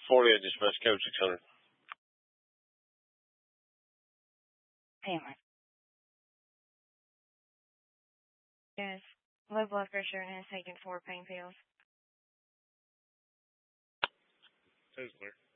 Fourier dispatch code 600. Payment. Yes. Low blood pressure and taking 4 pain pills. Totally.